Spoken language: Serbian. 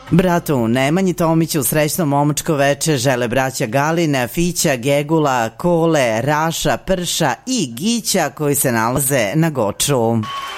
Bratu Nemanji Tomiću srećno momačko veče žele braća Galina, Fića, Gegula, Kole, Raša, Prša i Gića koji se nalaze na Goču.